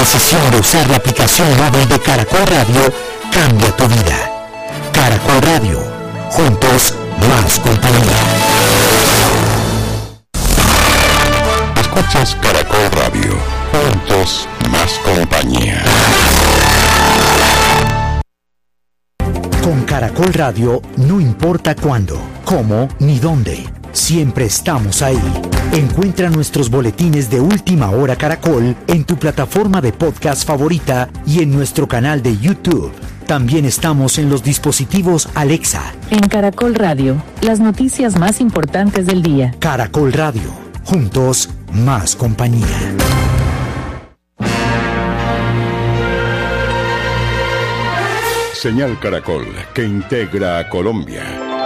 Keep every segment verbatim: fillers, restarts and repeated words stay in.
decisión de usar la aplicación móvil de Caracol Radio cambia tu vida. Caracol Radio, juntos más compañía. Escuchas Caracol Radio, juntos más compañía. Con Caracol Radio no importa cuándo, cómo ni dónde, siempre estamos ahí. Encuentra nuestros boletines de Última Hora Caracol en tu plataforma de podcast favorita y en nuestro canal de YouTube. También estamos en los dispositivos Alexa. En Caracol Radio, las noticias más importantes del día. Caracol Radio, juntos más compañía. Señal Caracol, que integra a Colombia.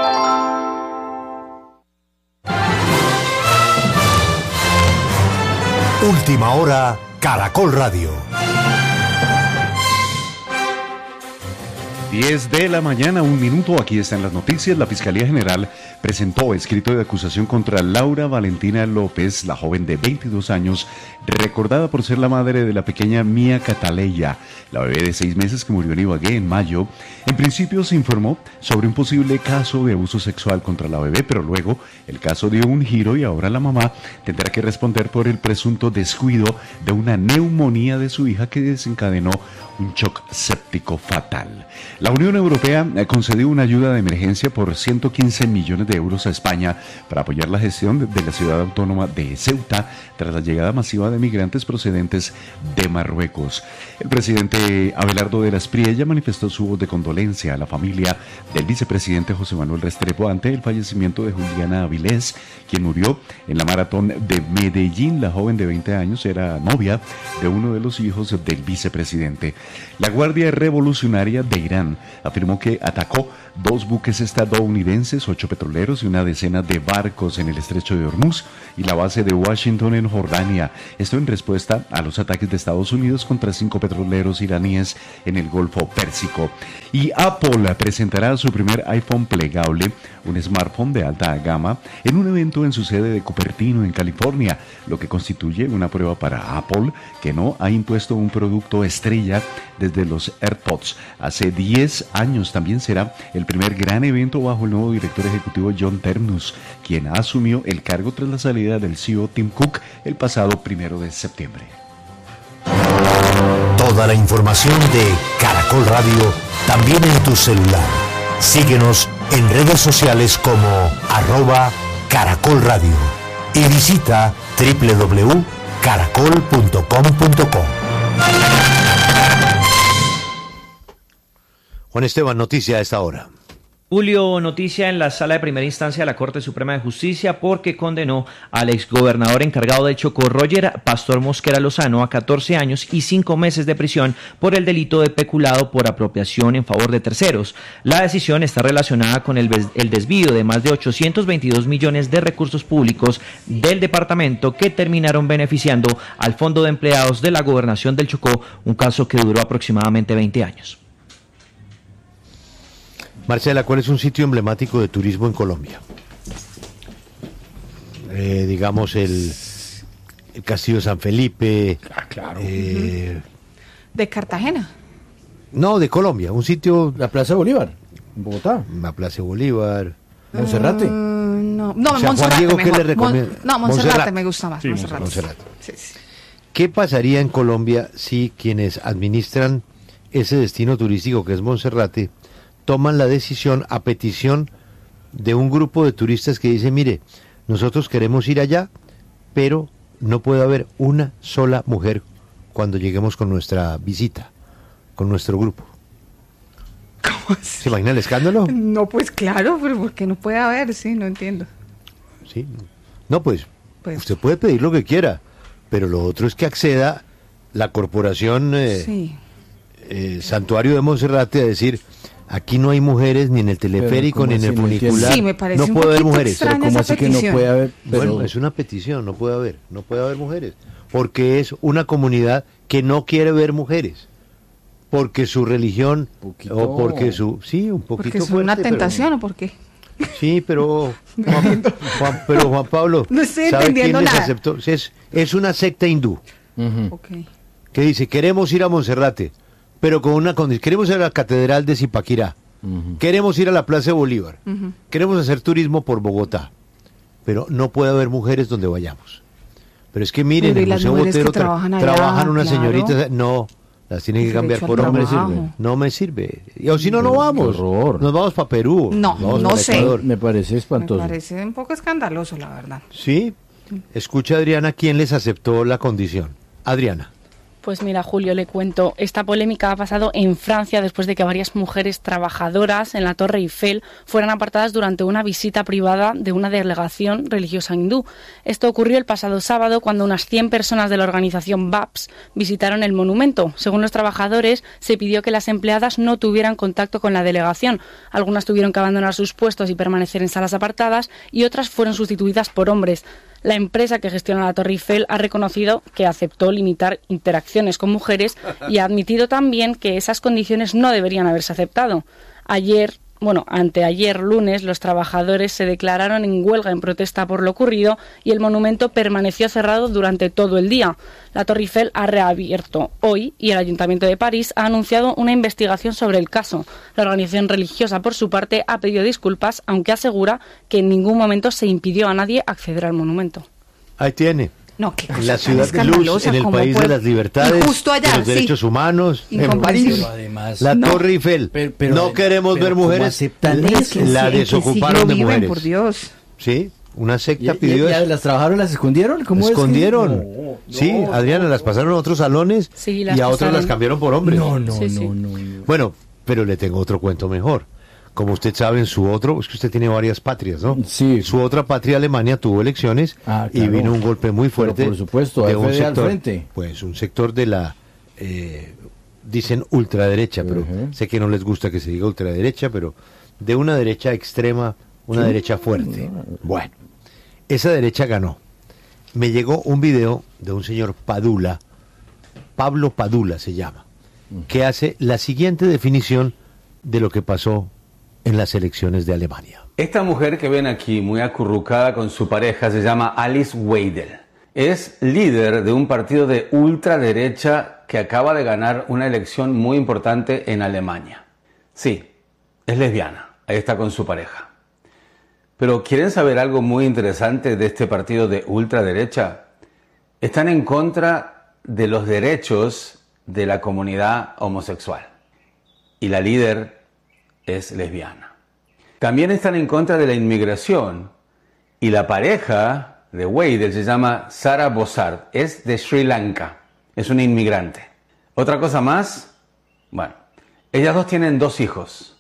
Última Hora, Caracol Radio. diez de la mañana, un minuto, aquí están las noticias. La Fiscalía General presentó escrito de acusación contra Laura Valentina López, la joven de veintidós años, recordada por ser la madre de la pequeña Mía Cataleya, la bebé de seis meses que murió en Ibagué en mayo. En principio se informó sobre un posible caso de abuso sexual contra la bebé, pero luego el caso dio un giro y ahora la mamá tendrá que responder por el presunto descuido de una neumonía de su hija que desencadenó un shock séptico fatal. La Unión Europea concedió una ayuda de emergencia por ciento quince millones de euros a España para apoyar la gestión de la ciudad autónoma de Ceuta tras la llegada masiva de migrantes procedentes de Marruecos. El presidente Abelardo de la Espriella manifestó su voz de condolencia a la familia del vicepresidente José Manuel Restrepo ante el fallecimiento de Juliana Avilés, quien murió en la maratón de Medellín. La joven de veinte años era novia de uno de los hijos del vicepresidente. La Guardia Revolucionaria de Irán afirmó que atacó dos buques estadounidenses, ocho petroleros y una decena de barcos en el estrecho de Hormuz y la base de Washington en Jordania. Esto en respuesta a los ataques de Estados Unidos contra cinco petroleros iraníes en el Golfo Pérsico. Y Apple presentará su primer iPhone plegable, un smartphone de alta gama, en un evento en su sede de Cupertino, en California, lo que constituye una prueba para Apple, que no ha impuesto un producto estrella desde los AirPods. Hace diez años también será el primer gran evento bajo el nuevo director ejecutivo John Ternus, quien asumió el cargo tras la salida del C E O Tim Cook el pasado primero de septiembre. Toda la información de Caracol Radio también en tu celular. Síguenos en redes sociales como arroba Caracol Radio y visita doble u doble u doble u punto caracol punto com punto co. Juan Esteban, noticia a esta hora. Julio, noticia en la Sala de Primera Instancia de la Corte Suprema de Justicia porque condenó al exgobernador encargado de Chocó, Roger Pastor Mosquera Lozano, a catorce años y cinco meses de prisión por el delito de peculado por apropiación en favor de terceros. La decisión está relacionada con el, el desvío de más de ochocientos veintidós millones de recursos públicos del departamento que terminaron beneficiando al Fondo de Empleados de la Gobernación del Chocó, un caso que duró aproximadamente veinte años. Marcela, ¿cuál es un sitio emblemático de turismo en Colombia? Eh, digamos el, el Castillo de San Felipe. Ah, claro. Eh, ¿De Cartagena? No, de Colombia, un sitio... La Plaza de Bolívar, en Bogotá. La Plaza de Bolívar. Monserrate. Uh, no, no, O sea, Monserrate Juan Diego, ¿qué mejor. le recomienda? Mon, no, Monserrate, Monserrate me gusta más. Sí, Monserrate. Monserrate. Sí, sí. ¿Qué pasaría en Colombia si quienes administran ese destino turístico que es Monserrate toman la decisión a petición de un grupo de turistas que dice, mire, nosotros queremos ir allá, pero no puede haber una sola mujer cuando lleguemos con nuestra visita, con nuestro grupo? ¿Cómo así? ¿Se imagina el escándalo? No, pues claro, pero porque no puede haber, sí, no entiendo. Sí. No, pues, Pues- usted puede pedir lo que quiera, pero lo otro es que acceda la corporación eh, Sí. eh, Santuario de Monserrate a decir, aquí no hay mujeres ni en el teleférico ¿cómo ni en así? el No entiendo. funicular. Sí, me parece no un puede haber poquito mujeres. extraña ¿Cómo esa así que no petición. puede haber? Pero... Bueno, es una petición, no puede haber, no puede haber mujeres, porque es una comunidad que no quiere ver mujeres, porque su religión Poquito. o porque su, sí, un poquito ¿Porque es una fuerte, tentación pero- o por qué? Sí, pero Juan, Juan- pero Juan Pablo, No estoy ¿sabe entendiendo quién les nada. aceptó? Es, es una secta hindú. Uh-huh. Ok. que dice, queremos ir a Monserrate, pero con una condición, queremos ir a la Catedral de Zipaquirá, uh-huh. queremos ir a la Plaza de Bolívar, uh-huh. queremos hacer turismo por Bogotá, pero no puede haber mujeres donde vayamos. Pero es que miren, el Museo Botero tra- trabajan, allá, trabajan unas claro. señoritas, no, las tienen que cambiar por hombres. No me sirve. Y, o si no, no vamos. Nos vamos para Perú. No, no sé. Ecuador. Me parece espantoso. Me parece un poco escandaloso, la verdad. Sí. Escucha, Adriana, ¿quién les aceptó la condición? Adriana. Pues mira, Julio, le cuento, esta polémica ha pasado en Francia después de que varias mujeres trabajadoras en la Torre Eiffel fueran apartadas durante una visita privada de una delegación religiosa hindú. Esto ocurrió el pasado sábado cuando unas cien personas de la organización B A P S visitaron el monumento. Según los trabajadores, se pidió que las empleadas no tuvieran contacto con la delegación. Algunas tuvieron que abandonar sus puestos y permanecer en salas apartadas y otras fueron sustituidas por hombres. La empresa que gestiona la Torre Eiffel ha reconocido que aceptó limitar interacciones con mujeres y ha admitido también que esas condiciones no deberían haberse aceptado. Ayer, bueno, anteayer lunes, los trabajadores se declararon en huelga en protesta por lo ocurrido y el monumento permaneció cerrado durante todo el día. La Torre Eiffel ha reabierto hoy y el Ayuntamiento de París ha anunciado una investigación sobre el caso. La organización religiosa, por su parte, ha pedido disculpas, aunque asegura que en ningún momento se impidió a nadie acceder al monumento. Ahí tiene. No, qué cosa en la ciudad de luz, en el país de las libertades, justo allá, de los derechos sí. humanos, en París, además, la no, Torre Eiffel. Pero, pero, no queremos pero ver mujeres, la desocuparon de mujeres. Por Dios. Sí, una secta ¿Y, pidió y, eso. ¿Las trabajaron, las escondieron? ¿Cómo escondieron. Es que? no, sí, no, Adriana, no, las pasaron a otros salones sí, y a otros las cambiaron por hombres. No, no, sí, no, sí. no, no. Bueno, pero le tengo otro cuento mejor. Como usted sabe, en su otro, es que usted tiene varias patrias, ¿no? Sí. Su otra patria, Alemania, tuvo elecciones ah, claro. y vino un golpe muy fuerte. Pero por supuesto, de un sector, al frente. Pues un sector de la, eh, dicen ultraderecha, pero uh-huh. sé que no les gusta que se diga ultraderecha, pero de una derecha extrema, una ¿sí? derecha fuerte. Bueno, esa derecha ganó. Me llegó un video de un señor Padula, Pablo Padula se llama, uh-huh. que hace la siguiente definición de lo que pasó en las elecciones de Alemania. Esta mujer que ven aquí, muy acurrucada con su pareja, se llama Alice Weidel. Es líder de un partido de ultraderecha que acaba de ganar una elección muy importante en Alemania. Sí, es lesbiana, ahí está con su pareja. Pero ¿quieren saber algo muy interesante de este partido de ultraderecha? Están en contra de los derechos de la comunidad homosexual. Y la líder es lesbiana. También están en contra de la inmigración. Y la pareja de Weidel se llama Sara Bossard. Es de Sri Lanka. Es una inmigrante. ¿Otra cosa más? Bueno, ellas dos tienen dos hijos.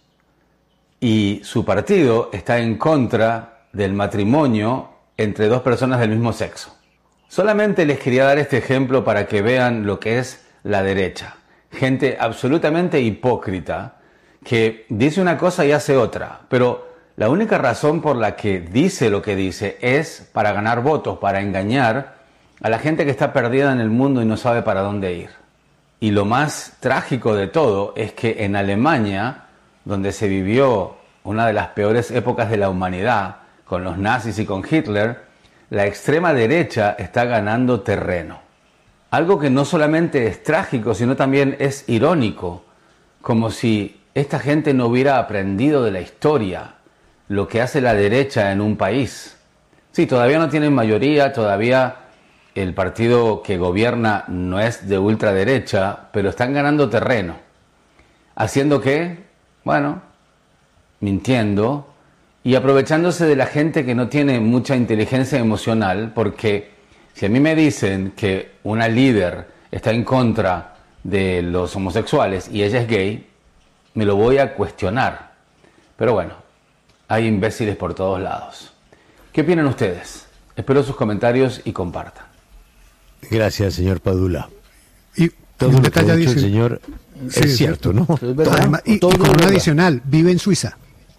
Y su partido está en contra del matrimonio entre dos personas del mismo sexo. Solamente les quería dar este ejemplo para que vean lo que es la derecha. Gente absolutamente hipócrita que dice una cosa y hace otra, pero la única razón por la que dice lo que dice es para ganar votos, para engañar a la gente que está perdida en el mundo y no sabe para dónde ir. Y lo más trágico de todo es que en Alemania, donde se vivió una de las peores épocas de la humanidad, con los nazis y con Hitler, la extrema derecha está ganando terreno. Algo que no solamente es trágico, sino también es irónico, como si esta gente no hubiera aprendido de la historia, lo que hace la derecha en un país. Sí, todavía no tienen mayoría, todavía el partido que gobierna no es de ultraderecha, pero están ganando terreno. ¿Haciendo qué? Bueno, mintiendo y aprovechándose de la gente que no tiene mucha inteligencia emocional, porque si a mí me dicen que una líder está en contra de los homosexuales y ella es gay, me lo voy a cuestionar. Pero bueno, hay imbéciles por todos lados. ¿Qué opinan ustedes? Espero sus comentarios y compartan. Gracias, señor Padula. Y todo un lo que ha dicho el adicional. señor Sí, es cierto, ¿no? Es Además, y, y con un adicional, vive en Suiza.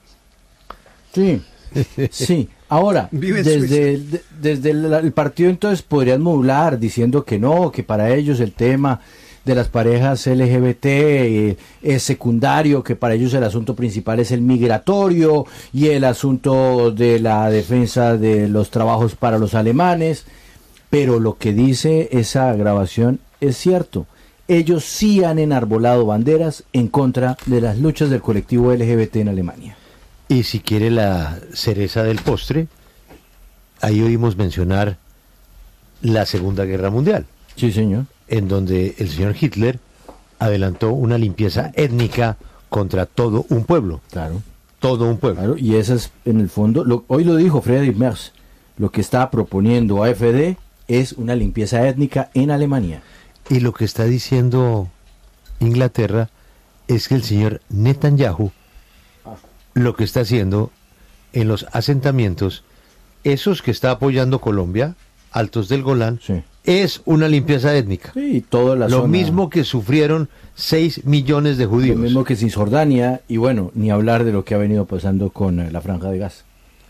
Sí, sí. Ahora, desde, el, de, desde el, el partido entonces podrían modular diciendo que no, que para ellos el tema de las parejas L G B T eh, es secundario, que para ellos el asunto principal es el migratorio y el asunto de la defensa de los trabajos para los alemanes, pero lo que dice esa grabación es cierto. ellos sí han enarbolado banderas en contra de las luchas del colectivo L G B T en Alemania. Y si quiere la cereza del postre, ahí oímos mencionar la Segunda Guerra Mundial. Sí, señor. En donde el señor Hitler adelantó una limpieza étnica contra todo un pueblo. Claro. Todo un pueblo. Claro, y eso es, en el fondo, lo, hoy lo dijo Friedrich Merz, lo que está proponiendo A F D es una limpieza étnica en Alemania. Y lo que está diciendo Inglaterra es que el señor Netanyahu lo que está haciendo en los asentamientos, esos que está apoyando Colombia, Altos del Golán, sí, es una limpieza étnica. Sí, toda la lo zona, mismo que sufrieron seis millones de judíos. Lo mismo que Cisjordania, y bueno, ni hablar de lo que ha venido pasando con eh, la Franja de Gaza.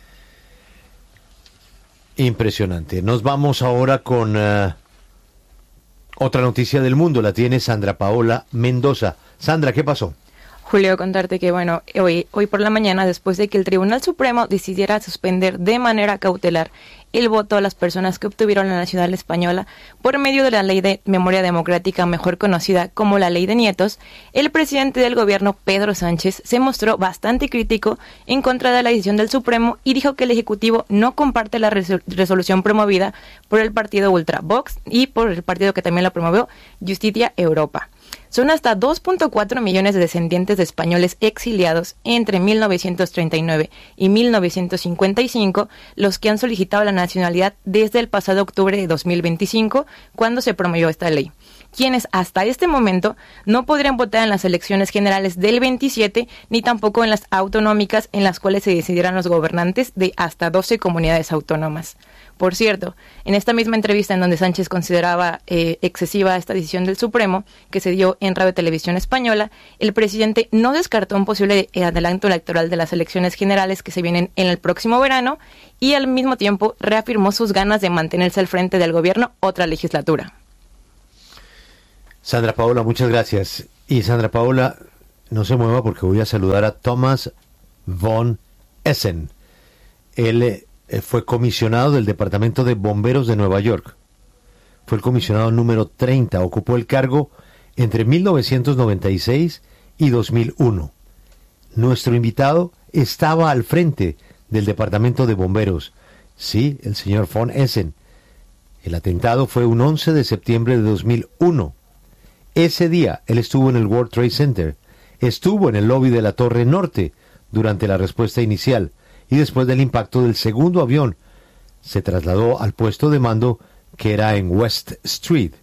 Impresionante. Nos vamos ahora con uh, otra noticia del mundo. La tiene Sandra Paola Mendoza. Sandra, ¿qué pasó? Julio, contarte que, bueno, hoy, hoy por la mañana, después de que el Tribunal Supremo decidiera suspender de manera cautelar el voto a las personas que obtuvieron la nacionalidad española por medio de la Ley de Memoria Democrática, mejor conocida como la Ley de Nietos, el presidente del gobierno, Pedro Sánchez, se mostró bastante crítico en contra de la decisión del Supremo y dijo que el Ejecutivo no comparte la resol- resolución promovida por el partido Ultra Vox y por el partido que también la promovió, Justicia Europa. Son hasta dos punto cuatro millones de descendientes de españoles exiliados entre mil novecientos treinta y nueve y mil novecientos cincuenta y cinco los que han solicitado la nacionalidad desde el pasado octubre de dos mil veinticinco, cuando se promovió esta ley, quienes hasta este momento no podrían votar en las elecciones generales del veintisiete, ni tampoco en las autonómicas en las cuales se decidirán los gobernantes de hasta doce comunidades autónomas. Por cierto, en esta misma entrevista en donde Sánchez consideraba eh, excesiva esta decisión del Supremo, que se dio en Radio Televisión Española, el presidente no descartó un posible adelanto electoral de las elecciones generales que se vienen en el próximo verano y al mismo tiempo reafirmó sus ganas de mantenerse al frente del gobierno otra legislatura. Sandra Paola, muchas gracias. Y Sandra Paola, no se mueva porque voy a saludar a Thomas von Essen. Él eh, fue comisionado del Departamento de Bomberos de Nueva York. Fue el comisionado número treinta. Ocupó el cargo entre mil novecientos noventa y seis y dos mil uno. Nuestro invitado estaba al frente del Departamento de Bomberos. Sí, el señor von Essen. El atentado fue un once de septiembre de dos mil uno. Ese día él estuvo en el World Trade Center, estuvo en el lobby de la Torre Norte durante la respuesta inicial y después del impacto del segundo avión se trasladó al puesto de mando que era en West Street.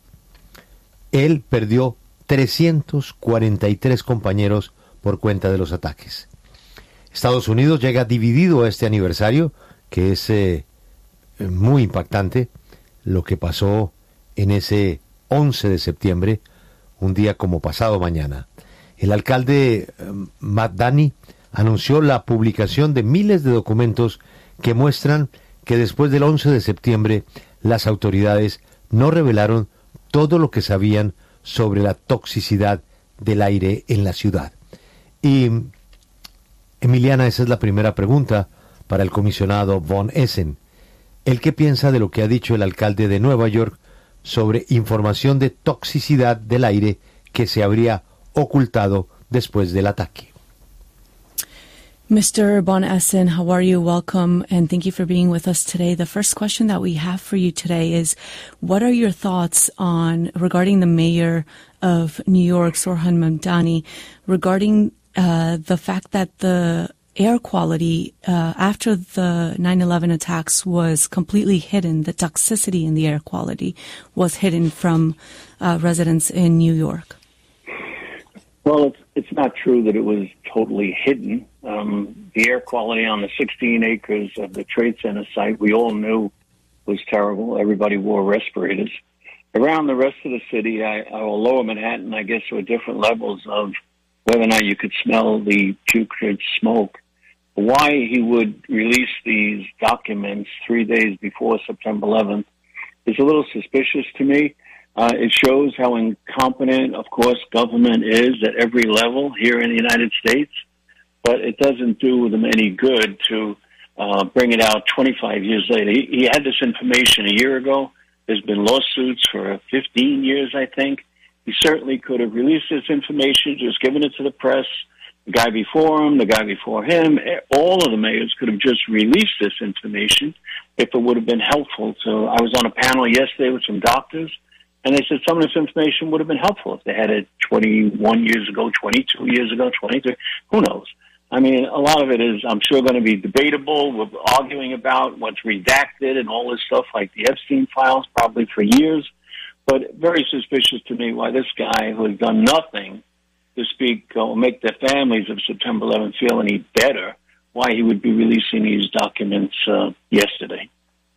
Él perdió trescientos cuarenta y tres compañeros por cuenta de los ataques. Estados Unidos llega dividido a este aniversario, que es eh, muy impactante, lo que pasó en ese once de septiembre, un día como pasado mañana. El alcalde eh, Matt Dani anunció la publicación de miles de documentos que muestran que después del once de septiembre las autoridades no revelaron todo lo que sabían sobre la toxicidad del aire en la ciudad. Y, Emiliana, esa es la primera pregunta para el comisionado von Essen. ¿El qué piensa de lo que ha dicho el alcalde de Nueva York sobre información de toxicidad del aire que se habría ocultado después del ataque? Mister Von Essen, how are you? Welcome, and thank you for being with us today. The first question that we have for you today is, what are your thoughts on regarding the mayor of New York, Zohran Mamdani, regarding uh, the fact that the air quality uh, after the nine eleven attacks was completely hidden, the toxicity in the air quality was hidden from uh, residents in New York? Well, it's, it's not true that it was totally hidden. Um, the air quality on the sixteen acres of the Trade Center site, we all knew was terrible. Everybody wore respirators. Around the rest of the city, I, or lower Manhattan, I guess there were different levels of whether or not you could smell the putrid smoke. Why he would release these documents three days before September eleventh is a little suspicious to me. Uh, it shows how incompetent, of course, government is at every level here in the United States, but it doesn't do them any good to uh, bring it out twenty-five years later. He, he had this information a year ago. There's been lawsuits for fifteen years, I think. He certainly could have released this information, just given it to the press. The guy before him, the guy before him, all of the mayors could have just released this information if it would have been helpful. So I was on a panel yesterday with some doctors, and they said some of this information would have been helpful if they had it twenty-one years ago, twenty-two years ago, twenty-three. Who knows? I mean, a lot of it is, I'm sure, going to be debatable. We're arguing about what's redacted and all this stuff, like the Epstein files, probably for years. But very suspicious to me why this guy, who has done nothing to speak or make the families of September eleventh feel any better, why he would be releasing these documents uh, yesterday.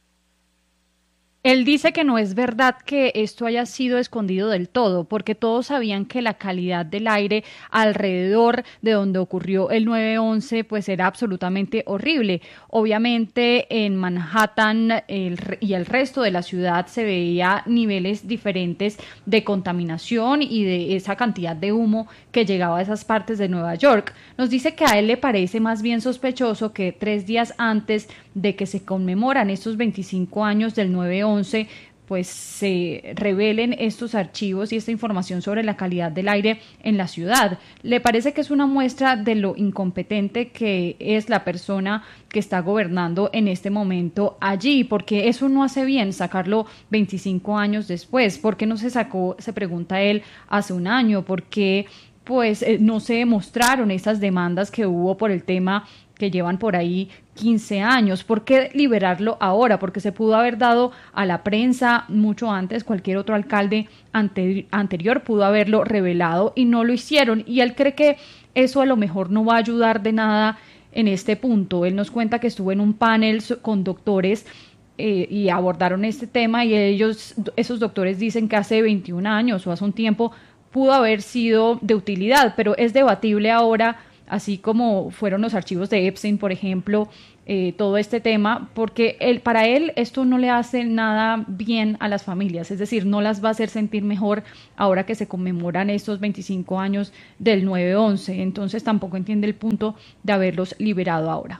Él dice que no es verdad que esto haya sido escondido del todo, porque todos sabían que la calidad del aire alrededor de donde ocurrió el nueve once pues era absolutamente horrible. Obviamente en Manhattan el, y el resto de la ciudad se veía niveles diferentes de contaminación y de esa cantidad de humo que llegaba a esas partes de Nueva York. Nos dice que a él le parece más bien sospechoso que tres días antes de que se conmemoran estos veinticinco años del nueve once, pues se revelen estos archivos y esta información sobre la calidad del aire en la ciudad. ¿Le parece que es una muestra de lo incompetente que es la persona que está gobernando en este momento allí? Porque eso no hace bien sacarlo veinticinco años después. ¿Por qué no se sacó, se pregunta él, hace un año? ¿Por qué pues eh, no se demostraron estas demandas que hubo por el tema que llevan por ahí quince años? ¿Por qué liberarlo ahora? Porque se pudo haber dado a la prensa mucho antes. Cualquier otro alcalde ante, anterior pudo haberlo revelado y no lo hicieron. Y él cree que eso a lo mejor no va a ayudar de nada en este punto. Él nos cuenta que estuvo en un panel con doctores eh, y abordaron este tema, y ellos, esos doctores dicen que hace veintiún años o hace un tiempo pudo haber sido de utilidad, pero es debatible ahora, así como fueron los archivos de Epstein, por ejemplo, eh, todo este tema, porque él, para él esto no le hace nada bien a las familias, es decir, no las va a hacer sentir mejor ahora que se conmemoran estos veinticinco años del nueve once, entonces tampoco entiende el punto de haberlos liberado ahora.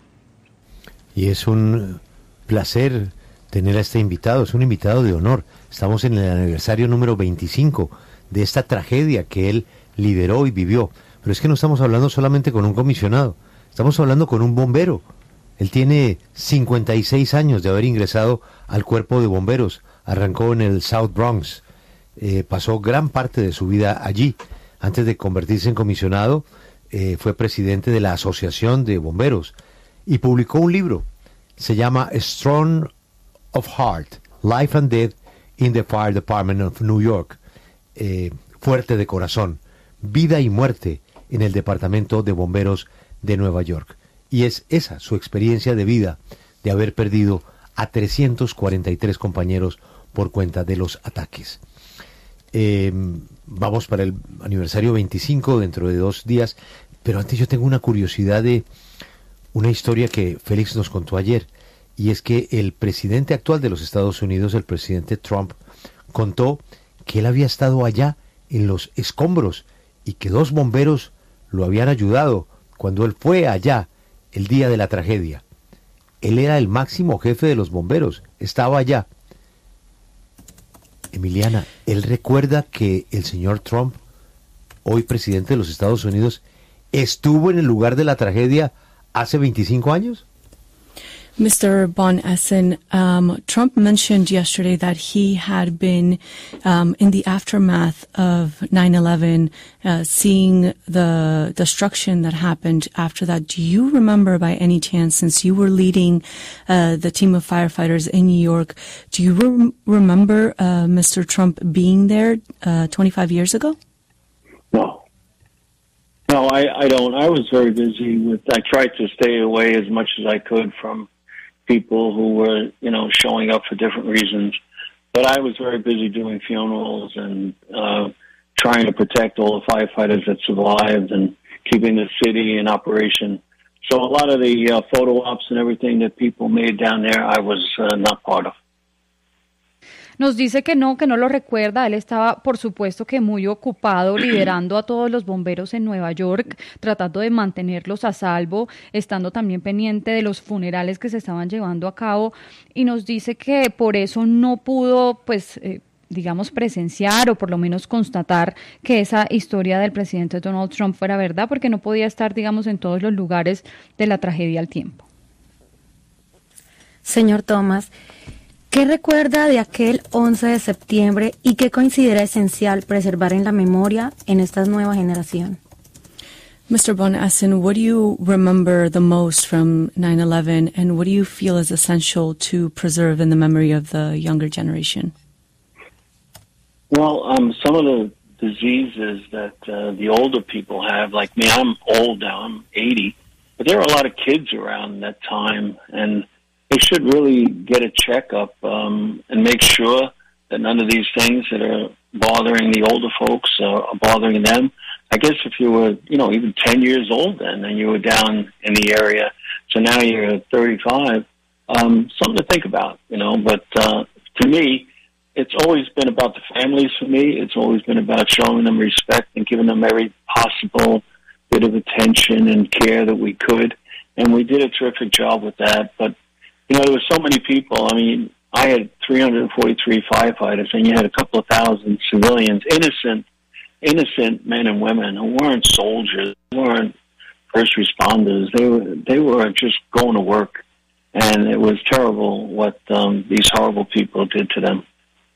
Y es un placer tener a este invitado, es un invitado de honor. Estamos en el aniversario número veinticinco de esta tragedia que él lideró y vivió. Pero es que no estamos hablando solamente con un comisionado, estamos hablando con un bombero. Él tiene cincuenta y seis años de haber ingresado al cuerpo de bomberos, arrancó en el South Bronx, eh, pasó gran parte de su vida allí. Antes de convertirse en comisionado, eh, fue presidente de la Asociación de Bomberos y publicó un libro, se llama Strong of Heart, Life and Death in the Fire Department of New York, eh, fuerte de corazón, vida y muerte en el Departamento de Bomberos de Nueva York. Y es esa su experiencia de vida, de haber perdido a trescientos cuarenta y tres compañeros por cuenta de los ataques. Eh, vamos para el aniversario veinticinco dentro de dos días, pero antes yo tengo una curiosidad de una historia que Félix nos contó ayer, y es que el presidente actual de los Estados Unidos, el presidente Trump, contó que él había estado allá en los escombros y que dos bomberos lo habían ayudado cuando él fue allá el día de la tragedia. Él era el máximo jefe de los bomberos, estaba allá. Emiliana, ¿él recuerda que el señor Trump, hoy presidente de los Estados Unidos, estuvo en el lugar de la tragedia hace veinticinco años? Mister Von Essen, um, Trump mentioned yesterday that he had been um, in the aftermath of nine eleven, uh, seeing the destruction that happened after that. Do you remember by any chance, since you were leading uh, the team of firefighters in New York, do you re- remember uh, Mister Trump being there uh, twenty-five years ago? No. No, I, I don't. I was very busy with, I tried to stay away as much as I could from people who were, you know, showing up for different reasons. But I was very busy doing funerals and uh, trying to protect all the firefighters that survived and keeping the city in operation. So a lot of the uh, photo ops and everything that people made down there, I was uh, not part of. Nos dice que no, que no lo recuerda. Él estaba, por supuesto, que muy ocupado liderando a todos los bomberos en Nueva York, tratando de mantenerlos a salvo, estando también pendiente de los funerales que se estaban llevando a cabo, y nos dice que por eso no pudo, pues, eh, digamos, presenciar o por lo menos constatar que esa historia del presidente Donald Trump fuera verdad, porque no podía estar, digamos, en todos los lugares de la tragedia al tiempo. Señor Thomas, ¿qué recuerda de aquel once de septiembre y qué considera esencial preservar en la memoria en esta nueva generación? Mister Von Essen, what do you remember the most from nine eleven, and what do you feel is essential to preserve in the memory of the younger generation? Well, um, some of the diseases that uh, the older people have, like me, I'm old now, I'm eighty, but there were a lot of kids around that time, and they should really get a checkup um, and make sure that none of these things that are bothering the older folks uh, are bothering them. I guess if you were, you know, even ten years old then, and you were down in the area, so now you're thirty-five, um, something to think about, you know. But uh, to me, it's always been about the families for me. It's always been about showing them respect and giving them every possible bit of attention and care that we could. And we did a terrific job with that. But, you know, there were so many people. I mean, I had three hundred forty-three firefighters, and you had a couple of thousand civilians, innocent innocent men and women who weren't soldiers, weren't first responders. They were they were just going to work, and it was terrible what um, these horrible people did to them.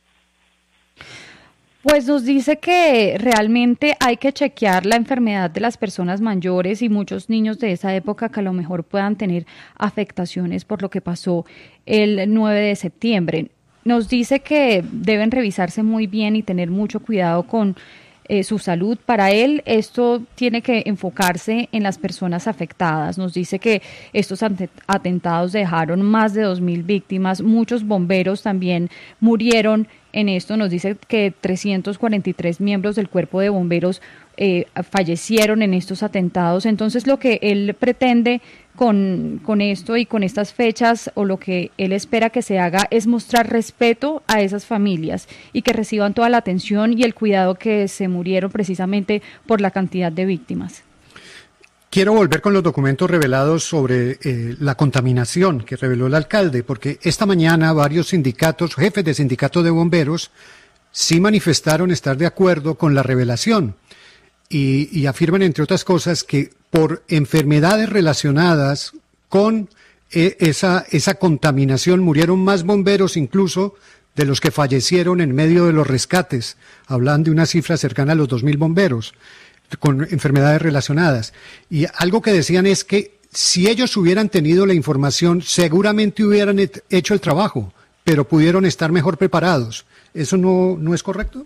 Pues nos dice que realmente hay que chequear la enfermedad de las personas mayores y muchos niños de esa época que a lo mejor puedan tener afectaciones por lo que pasó el nueve de septiembre. Nos dice que deben revisarse muy bien y tener mucho cuidado con Eh, su salud. Para él esto tiene que enfocarse en las personas afectadas. Nos dice que estos atentados dejaron más de dos mil víctimas, muchos bomberos también murieron en esto. Nos dice que trescientos cuarenta y tres miembros del cuerpo de bomberos eh, fallecieron en estos atentados. Entonces lo que él pretende con, con esto y con estas fechas, o lo que él espera que se haga, es mostrar respeto a esas familias y que reciban toda la atención y el cuidado que se murieron precisamente por la cantidad de víctimas. Quiero volver con los documentos revelados sobre eh, la contaminación que reveló el alcalde, porque esta mañana varios sindicatos, jefes de sindicatos de bomberos, sí manifestaron estar de acuerdo con la revelación y, y afirman, entre otras cosas, que por enfermedades relacionadas con eh, esa, esa contaminación murieron más bomberos incluso de los que fallecieron en medio de los rescates. Hablan de una cifra cercana a los dos mil bomberos con enfermedades relacionadas. Y algo que decían es que si ellos hubieran tenido la información, seguramente hubieran hecho el trabajo, pero pudieron estar mejor preparados. ¿Eso no, no es correcto?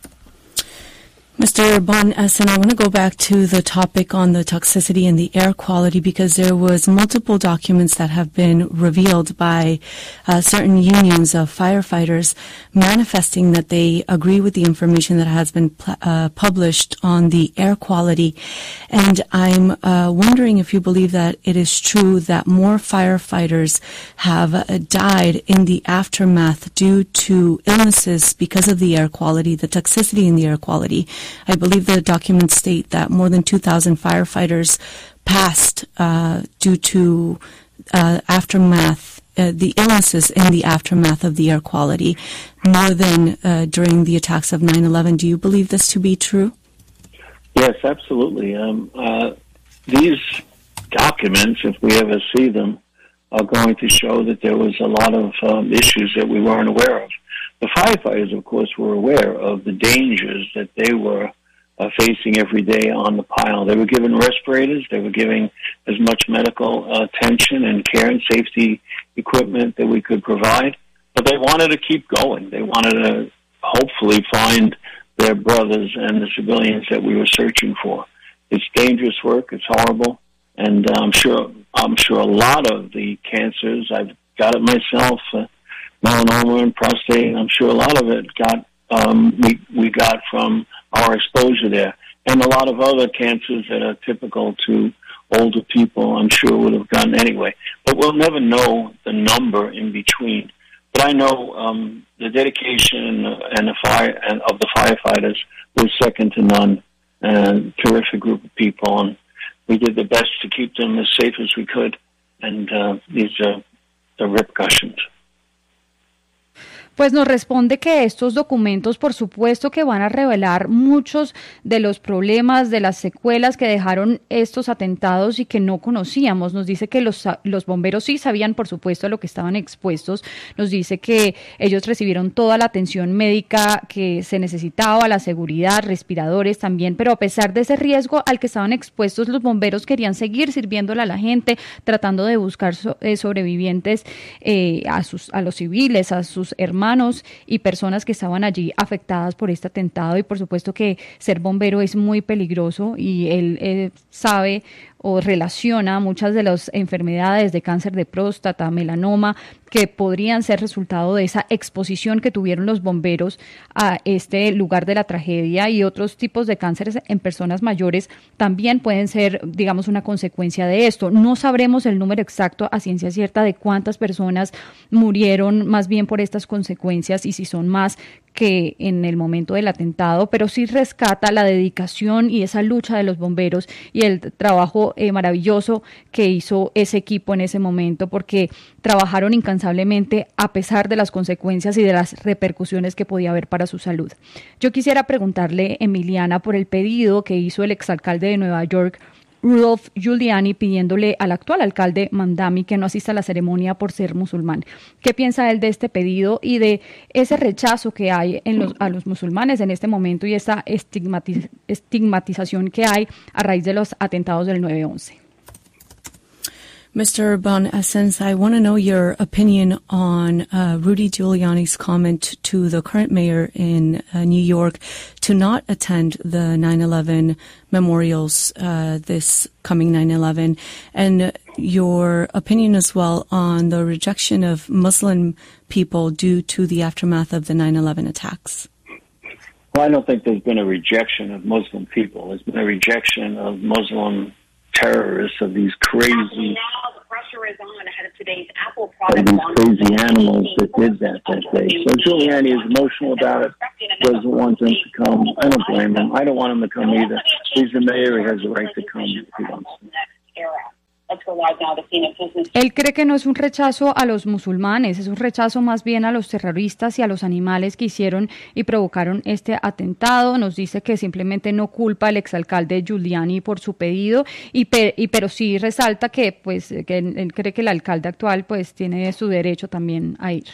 Mister Von Essen, I want to go back to the topic on the toxicity and the air quality, because there was multiple documents that have been revealed by uh, certain unions of firefighters manifesting that they agree with the information that has been uh, published on the air quality. And I'm uh, wondering if you believe that it is true that more firefighters have uh, died in the aftermath due to illnesses because of the air quality, the toxicity in the air quality. I believe the documents state that more than two thousand firefighters passed uh, due to uh, aftermath, uh, the illnesses in the aftermath of the air quality, more than uh, during the attacks of nine eleven. Do you believe this to be true? Yes, absolutely. Um, uh, these documents, if we ever see them, are going to show that there was a lot of um, issues that we weren't aware of. The firefighters, of course, were aware of the dangers that they were uh, facing every day on the pile. They were given respirators. They were giving as much medical uh, attention and care and safety equipment that we could provide. But they wanted to keep going. They wanted to hopefully find their brothers and the civilians that we were searching for. It's dangerous work. It's horrible. And uh, I'm sure I'm sure a lot of the cancers, I've got it myself, uh, melanoma and prostate, I'm sure a lot of it got um, we we got from our exposure there. And a lot of other cancers that are typical to older people, I'm sure would have gotten anyway. But we'll never know the number in between. But I know um, the dedication and the fire and of the firefighters was second to none. And terrific group of people, and we did the best to keep them as safe as we could. And uh, these are the repercussions. Pues nos responde que estos documentos, por supuesto, que van a revelar muchos de los problemas, de las secuelas que dejaron estos atentados y que no conocíamos. Nos dice que los, los bomberos sí sabían, por supuesto, a lo que estaban expuestos. Nos dice que ellos recibieron toda la atención médica que se necesitaba, la seguridad, respiradores también, pero a pesar de ese riesgo al que estaban expuestos, los bomberos querían seguir sirviéndole a la gente, tratando de buscar so, eh, sobrevivientes eh, a, sus, a los civiles, a sus hermanos y personas que estaban allí afectadas por este atentado. Y por supuesto que ser bombero es muy peligroso y él eh, sabe o relaciona muchas de las enfermedades de cáncer de próstata, melanoma, que podrían ser resultado de esa exposición que tuvieron los bomberos a este lugar de la tragedia, y otros tipos de cánceres en personas mayores también pueden ser, digamos, una consecuencia de esto. No sabremos el número exacto a ciencia cierta de cuántas personas murieron más bien por estas consecuencias y si son más que en el momento del atentado, pero sí rescata la dedicación y esa lucha de los bomberos y el trabajo eh, maravilloso que hizo ese equipo en ese momento, porque trabajaron incansablemente a pesar de las consecuencias y de las repercusiones que podía haber para su salud. Yo quisiera preguntarle, Emiliana, por el pedido que hizo el exalcalde de Nueva York, Rudolph Giuliani, pidiéndole al actual alcalde Mamdani que no asista a la ceremonia por ser musulmán. ¿Qué piensa él de este pedido y de ese rechazo que hay en los, a los musulmanes en este momento y esta estigmatiz- estigmatización que hay a raíz de los atentados del nueve once? Mister Bonessence, I want to know your opinion on uh, Rudy Giuliani's comment to the current mayor in uh, New York to not attend the nine eleven memorials uh, this coming nine eleven, and your opinion as well on the rejection of Muslim people due to the aftermath of the nine eleven attacks. Well, I don't think there's been a rejection of Muslim people. There's been a rejection of Muslim terrorists, of these crazy, of these crazy animals that did that that day. So Giuliani is emotional about it, doesn't want them to come. I don't blame him. I don't want him to come either. He's the mayor, he has the right to come if he wants to. Él cree que no es un rechazo a los musulmanes, es un rechazo más bien a los terroristas y a los animales que hicieron y provocaron este atentado. Nos dice que simplemente no culpa al exalcalde Giuliani por su pedido, y, pe- y pero sí resalta que pues que él, él cree que el alcalde actual pues tiene su derecho también a ir.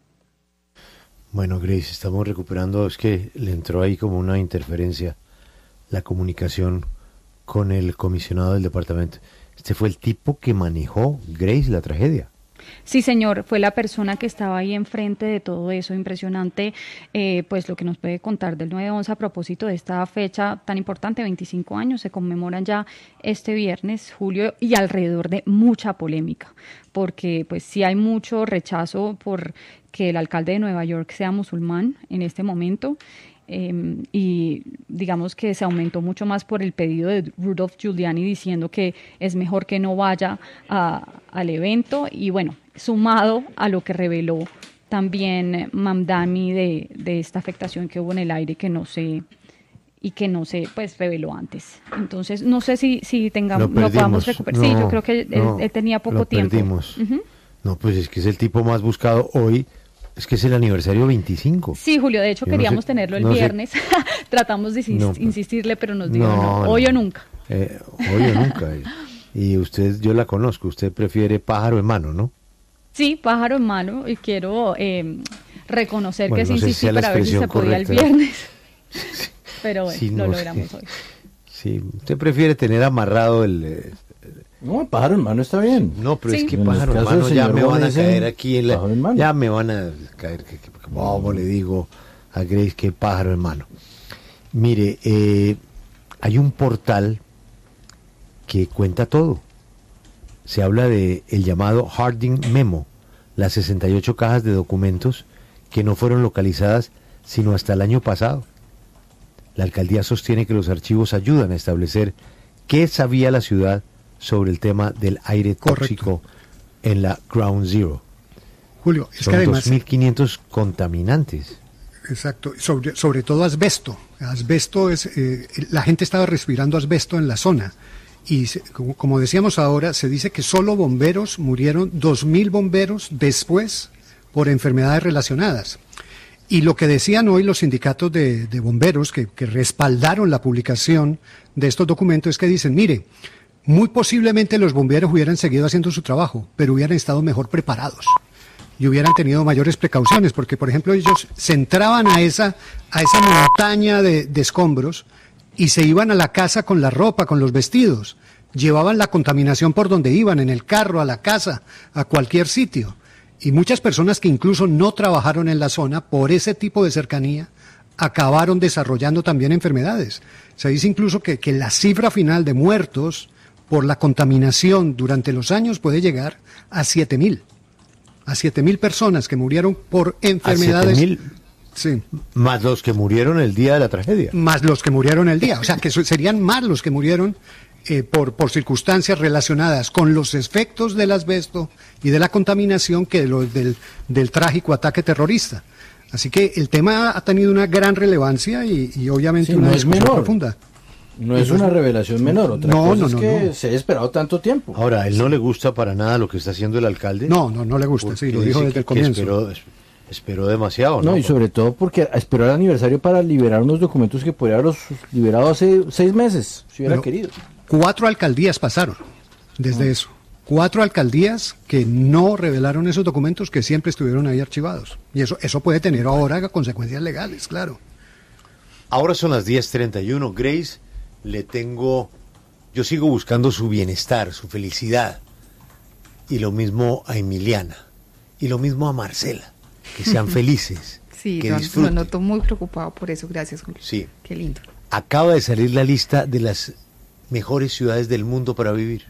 Bueno, Grace, estamos recuperando, es que le entró ahí como una interferencia la comunicación con el comisionado del departamento. Este fue el tipo que manejó, Grace, la tragedia. Sí, señor, fue la persona que estaba ahí enfrente de todo eso. Impresionante, eh, pues lo que nos puede contar del nueve once a propósito de esta fecha tan importante, veinticinco años, se conmemoran ya este viernes, Julio, y alrededor de mucha polémica, porque pues sí hay mucho rechazo por que el alcalde de Nueva York sea musulmán en este momento. Eh, y digamos que se aumentó mucho más por el pedido de Rudolph Giuliani diciendo que es mejor que no vaya a, al evento, y bueno, sumado a lo que reveló también Mamdani de, de esta afectación que hubo en el aire que no se y que no se pues reveló antes. Entonces no sé si si tengamos lo, lo podamos recuperar. No, sí, yo creo que no, él, él tenía poco lo tiempo. Perdimos. Uh-huh. No, pues es que es el tipo más buscado hoy. Es que es el aniversario veinticinco. Sí, Julio, de hecho Yo queríamos no sé, tenerlo el no viernes. Tratamos de insist- no, insistirle, pero nos dijo no, no, hoy no. o nunca. Eh, hoy o nunca. Y usted, yo la conozco, usted prefiere pájaro en mano, ¿no? Sí, pájaro en mano, y quiero eh, reconocer bueno, que no sí insistí si para ver si se podía el viernes. Pero bueno, sí, lo no, logramos sí. hoy. Sí, usted prefiere tener amarrado el... Eh, No, pájaro en mano está bien. No, pero Sí. es que En el pájaro en caso del mano ya señor me van a Bonesen, caer aquí en la, pájaro en mano. ya me van a caer, que, que, ¿cómo le digo a Grace que pájaro en mano? Mire, eh, hay un portal que cuenta todo. Se habla de el llamado Harding Memo, las sesenta y ocho cajas de documentos que no fueron localizadas sino hasta el año pasado. La alcaldía sostiene que los archivos ayudan a establecer qué sabía la ciudad sobre el tema del aire tóxico Correcto. en la Ground Zero. Julio, es Son que además... dos mil quinientos contaminantes. Exacto, sobre, sobre todo asbesto. Asbesto es, eh, la gente estaba respirando asbesto en la zona. Y se, como, como decíamos ahora, se dice que solo bomberos murieron, dos mil bomberos después por enfermedades relacionadas. Y lo que decían hoy los sindicatos de, de bomberos que, que respaldaron la publicación de estos documentos es que dicen, mire, muy posiblemente los bomberos hubieran seguido haciendo su trabajo, pero hubieran estado mejor preparados y hubieran tenido mayores precauciones, porque por ejemplo ellos se entraban a esa, a esa montaña de, de escombros y se iban a la casa con la ropa, con los vestidos, llevaban la contaminación por donde iban, en el carro, a la casa, a cualquier sitio. Y muchas personas que incluso no trabajaron en la zona por ese tipo de cercanía acabaron desarrollando también enfermedades. Se dice incluso que, que la cifra final de muertos por la contaminación durante los años puede llegar a siete mil. A siete mil personas que murieron por enfermedades. ¿A siete mil? Sí. Más los que murieron el día de la tragedia. Más los que murieron el día. O sea, que serían más los que murieron eh, por, por circunstancias relacionadas con los efectos del asbesto y de la contaminación que los del, del trágico ataque terrorista. Así que el tema ha tenido una gran relevancia y, y obviamente sí, una no discusión menor. profunda. No es una revelación menor, otra no, cosa no, es no, que no. se ha esperado tanto tiempo. Ahora, ¿a él no le gusta para nada lo que está haciendo el alcalde? No, no, no le gusta, sí, lo dijo desde el comienzo. Esperó, esperó demasiado, ¿no? No, y sobre todo porque esperó el aniversario para liberar unos documentos que podría haberlos liberado hace seis meses, si hubiera Pero querido. Cuatro alcaldías pasaron desde Ah. eso. Cuatro alcaldías que no revelaron esos documentos que siempre estuvieron ahí archivados. Y eso, eso puede tener ahora consecuencias legales, claro. Ahora son las diez treinta y uno. Grace, le tengo... Yo sigo buscando su bienestar, su felicidad. Y lo mismo a Emiliana. Y lo mismo a Marcela. Que sean felices. Sí, que lo, disfruten. lo noto muy preocupado por eso. Gracias, Julio. Sí. Qué lindo. Acaba de salir la lista de las mejores ciudades del mundo para vivir.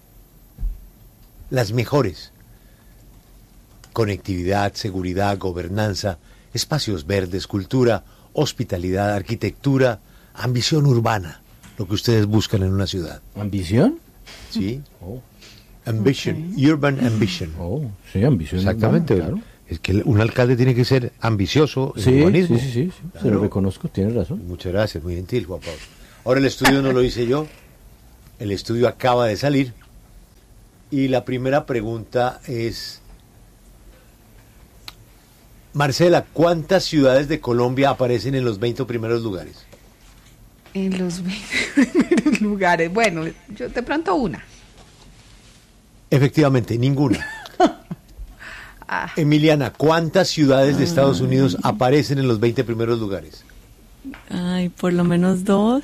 Las mejores. Conectividad, seguridad, gobernanza, espacios verdes, cultura, hospitalidad, arquitectura, ambición urbana. Lo que ustedes buscan en una ciudad. ¿Ambición? Sí. Oh. Ambition, urban ambition. Oh, sí, ambición. Exactamente. urbana, claro. Es que un alcalde tiene que ser ambicioso en Sí, urbanismo. sí, sí, sí, sí, se Claro. lo reconozco, tiene razón. Muchas gracias, muy gentil, Juan Pablo. Ahora el estudio no lo hice yo, el estudio acaba de salir y la primera pregunta es, Marcela, ¿cuántas ciudades de Colombia aparecen en los veinte primeros lugares? En los veinte primeros lugares. Bueno, yo de pronto una. Efectivamente, ninguna. Ah. Emiliana, ¿cuántas ciudades de Estados Unidos aparecen en los veinte primeros lugares? Ay, por lo menos dos.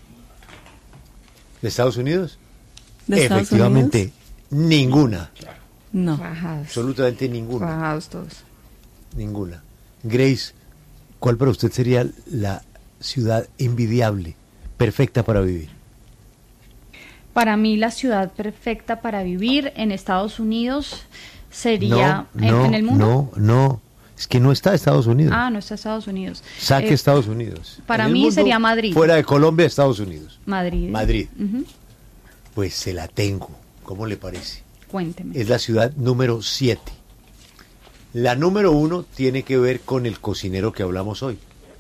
¿De Estados Unidos? ¿De Estados Efectivamente, ninguna. No. Bajados. Absolutamente ninguna. Bajados todos. Ninguna. Grace, ¿cuál para usted sería la ciudad envidiable, perfecta para vivir? Para mí la ciudad perfecta para vivir en Estados Unidos sería no, en, no, en el mundo. No, no, es que no está Estados Unidos. Ah, no está Estados Unidos. Saque Eh, Estados Unidos. Para En el mí mundo, sería Madrid. Fuera de Colombia, Estados Unidos. Madrid. Madrid. Ujú. Pues se la tengo. ¿Cómo le parece? Cuénteme. Es la ciudad número siete. La número uno tiene que ver con el cocinero que hablamos hoy.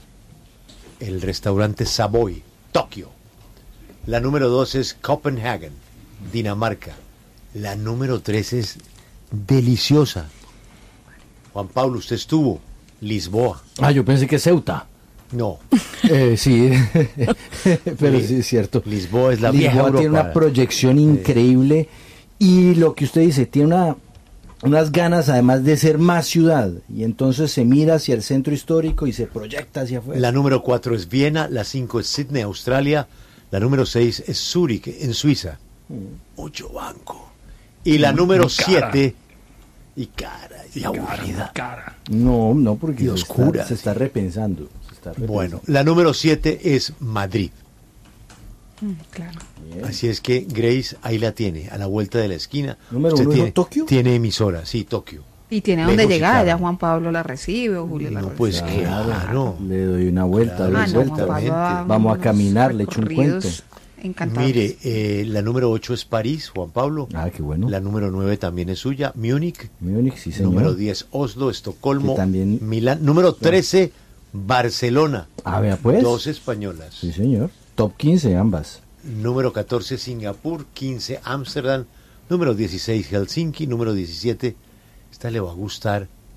El restaurante Savoy, Tokio. La número dos es Copenhagen, Dinamarca. La número tres es deliciosa. Juan Pablo, usted estuvo. Lisboa. Ah, yo pensé que Ceuta. No. Eh, sí, pero sí es cierto. Lisboa es la Lisboa vieja tiene Europa. una proyección increíble y lo que usted dice, tiene una, unas ganas además de ser más ciudad y entonces se mira hacia el centro histórico y se proyecta hacia afuera. La número cuatro es Viena, la cinco es Sydney, Australia, la número seis es Zúrich, en Suiza. Mucho banco. Y la Mm, número y cara. siete, y cara, y aburrida. No, no, porque Y se oscura. está, se está repensando. se está repensando. Bueno, la número siete es Madrid. Mm, claro. Así es que Grace ahí la tiene, a la vuelta de la esquina. ¿Número Usted uno tiene, dijo Tokio? Tiene emisora, sí, Tokio. Y tiene Lejos donde y llegar, cara. ya Juan Pablo la recibe o Julio la No, recibe. pues claro. Le doy una vuelta, Claro, doy Ah, no, vuelta. Juan Pablo da Vamos a unos caminar, le echo un recorridos cuento. encantables. Mire, eh, la número ocho es París, Juan Pablo. Ah, qué bueno. La número nueve también es suya, Múnich. Múnich, sí, señor. Número diez, Oslo, Estocolmo, Que también- Milán. Número trece, Barcelona. Ah, vea pues. Dos españolas. Sí, señor. Top quince ambas. Número catorce, Singapur. quince, Ámsterdam. Número dieciséis, Helsinki. Número diecisiete, esta le va a gustar,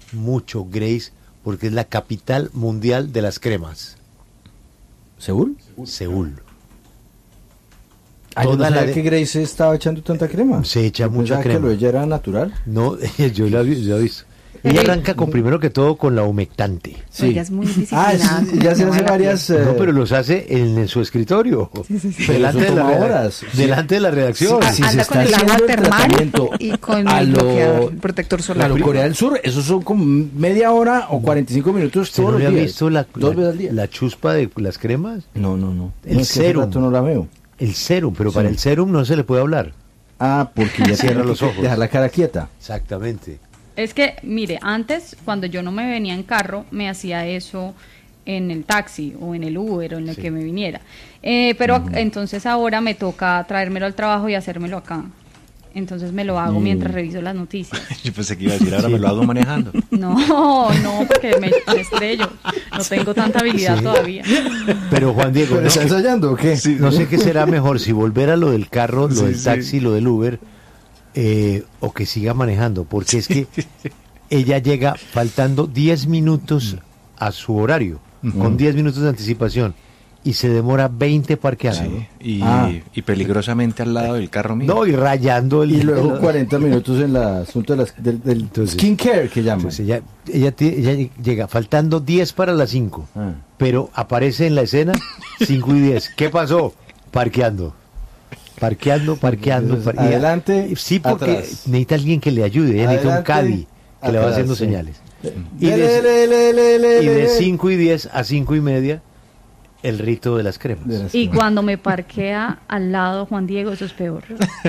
mucho, Grace, porque es la capital mundial de las cremas. ¿Seúl? Seúl. Ah, yo no Toda sabía la de- que Grace estaba echando tanta crema. Se echa Yo mucha pensaba crema. que lo de ella era natural. No, yo la vi, yo la he visto. Ella arranca con primero que todo con la humectante. Sí. Ella es muy disciplinada. Ah, sí, ya se hace varias, eh, No, pero los hace en, en su escritorio. Pero Delante, eso de la toma reda- horas. delante de la redacción. Sí, si se está haciendo el tratamiento y con a el lo- bloqueador, el protector A solar. lo Corea del Sur, esos son como media hora o cuarenta y cinco minutos ¿Usted todos no los le ha días. visto la, Dos la- veces al día. la chuspa de las cremas? No, no, no. El No, es que hace serum. rato no la veo. El serum, pero para Sí. el serum no se le puede hablar. Ah, porque ya Cierra tiene los que ojos. dejar la cara quieta. Exactamente. Es que, mire, antes cuando yo no me venía en carro, me hacía eso en el taxi o en el Uber o en el que me viniera. Eh, pero Mm. entonces ahora me toca traérmelo al trabajo y hacérmelo acá. Entonces me lo hago Mm. mientras reviso las noticias. Yo pensé que iba a decir, ahora me lo hago manejando. No, no, porque me, me estrello. No tengo tanta habilidad Sí. todavía. Pero Juan Diego, ¿Pero ¿no? está ensayando o qué? No sé qué será mejor, si volver a lo del carro, lo Sí, del sí. taxi, lo del Uber, eh, o que siga manejando, porque es que ella llega faltando diez minutos a su horario, Ujú. con diez minutos de anticipación, y se demora veinte parqueando. Sí, y, Ah. y peligrosamente al lado del carro mío. No, y rayando el... Y luego el- cuarenta minutos en el asunto de las- del, del skincare que llaman. Pues ella, ella, ti- ella llega faltando diez para las cinco, Ah. pero aparece en la escena cinco y diez. ¿Qué pasó? Parqueando. Parqueando, parqueando. Entonces, par- y- adelante, Sí, porque atrás. necesita alguien que le ayude. Ella necesita un Adelante, caddy que le va atrás, haciendo sí. señales. Y Le, le, de, le, le, le, y de le. cinco y diez a cinco y media, el rito de las cremas. Y cuando me parquea al lado Juan Diego, eso es peor.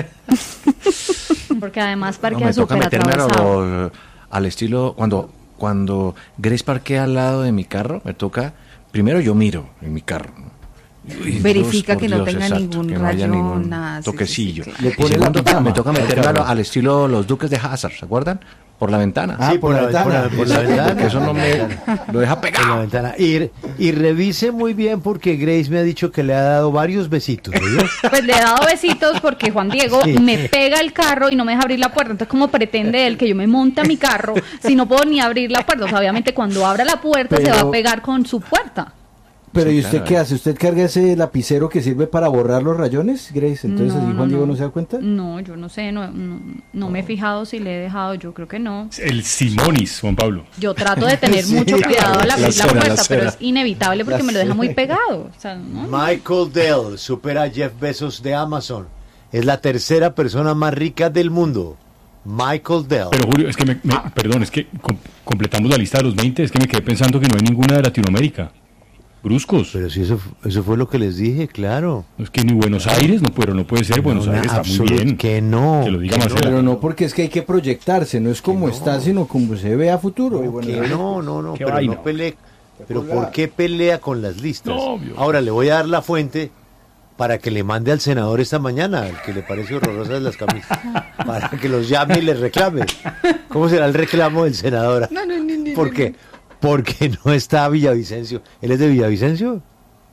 Porque además No, parquea me toca súper meterme a atravesado. lo- al estilo, cuando, cuando Grace parquea al lado de mi carro, me toca, primero yo miro en mi carro. ¿no? Y Verifica Dios, que por no Dios, tenga exacto, ningún que no haya rayón, ningún nada, sí, sí, toquecillo. sí, claro. Le Y pone la segundo, pijama me toca al meterme carro. al, al estilo los Duques de Hazard, ¿se acuerdan? Por la ventana. Ah, por la ventana. por la Porque ventana. eso no me lo deja En pegado. la ventana. Y, y revise muy bien porque Grace me ha dicho que le ha dado varios besitos. ¿oyó? Pues le he dado besitos porque Juan Diego Sí. me pega el carro y no me deja abrir la puerta. Entonces, ¿cómo pretende él que yo me monte a mi carro si no puedo ni abrir la puerta? O sea, obviamente cuando abra la puerta se va Pero- a pegar con su puerta. Pero Sí, ¿y usted claro, qué eh. hace? ¿Usted carga ese lapicero que sirve para borrar los rayones, Grace? Entonces No, así no, Juan Diego no. no se da cuenta. No, yo no sé, no, no, no me he fijado si le he dejado, yo creo que no. El Simonis, Juan Pablo. Yo trato de tener Sí, mucho cuidado al la abrir la, cera, la puerta, pero cera. es inevitable porque La me lo deja muy cera. pegado. O sea, ¿no? Michael Dell supera a Jeff Bezos de Amazon. Es la tercera persona más rica del mundo. Michael Dell. Pero Julio, es que me, me- perdón, es que com- completamos la lista de los veinte, es que me quedé pensando que no hay ninguna de Latinoamérica. Bruscos. Pero si eso, eso fue lo que les dije, claro. Es que ni Buenos Aires, no, pero no puede ser, Buenos No, Aires está muy absolut- bien. Que no. Que lo diga que Marcela. Pero no porque es que hay que proyectarse, no es como está, sino como se ve a futuro. Y bueno, Que no, no, no, Qué pero vaina. no pelee. Pero ¿por qué pelea con las listas? No, obvio. Ahora le voy a dar la fuente para que le mande al senador esta mañana, al que le parece horrorosas las camisas, para que los llame y les reclame. ¿Cómo será el reclamo del senador? No, no, no, no, ¿Por no, qué? Porque no está Villavicencio. ¿Él es de Villavicencio?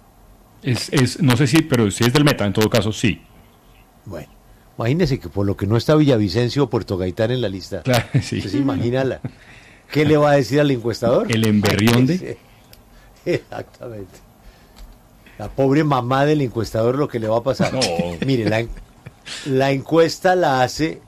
Es, es, no sé si, pero si es del Meta, en todo caso, sí. Bueno, imagínese que por lo que no está Villavicencio o Puerto Gaitán en la lista. Claro, sí. Usted se imagina la- ¿Qué le va a decir al encuestador? El emberrión de- Sí, exactamente. La pobre mamá del encuestador lo que le va a pasar. No. Mire, la, en- la encuesta la hace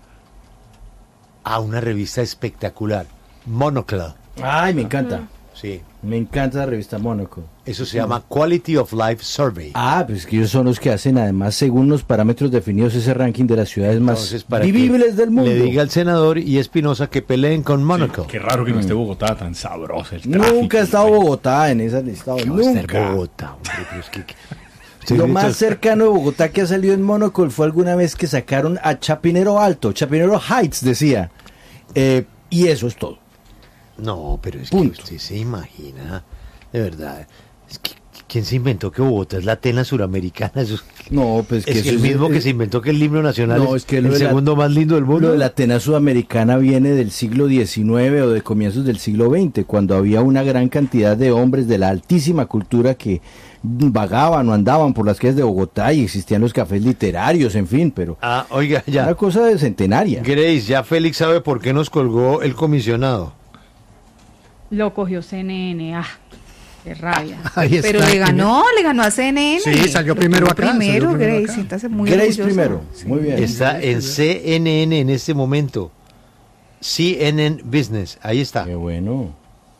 a una revista espectacular, Monocle. Ay, me encanta. Sí, Me encanta la revista Mónaco. eso se llama Quality of Life Survey. Ah, pues que ellos son los que hacen además según los parámetros definidos ese ranking de las ciudades más Entonces, para que vivibles del mundo. le diga al senador y Espinosa que peleen con Monocle. Qué raro que no esté Bogotá tan sabroso el tráfico. Nunca ha estado Bogotá en esa lista. ¿Qué va a estar Nunca. Bogotá, hombre? Pero es que- que- Usted Lo grita- más cercano de Bogotá que ha salido en Monocle fue alguna vez que sacaron a Chapinero Alto, Chapinero Heights decía. Eh, y eso es todo. No, pero es Punto. que usted se imagina, de verdad. Es que, ¿quién se inventó que Bogotá es la Atenas suramericana? Eso es, No, pues que es eso el es- mismo que es- se inventó que el himno nacional No, es, es que lo el de la- segundo más lindo del mundo. Lo de la Atenas sudamericana viene del siglo diecinueve o de comienzos del siglo veinte, cuando había una gran cantidad de hombres de la altísima cultura que vagaban o andaban por las calles de Bogotá y existían los cafés literarios, en fin, pero Ah, oiga, ya. una cosa de centenaria. Grace, ya Félix sabe por qué nos colgó el comisionado. Lo cogió C N N, ah, qué rabia. Pero le ganó, le ganó a C N N. Sí, salió primero acá. Primero, salió primero Grace, acá. siéntase muy Grace orgulloso. primero, muy bien. Está en C N N en este momento. C N N Business, ahí está. Qué bueno.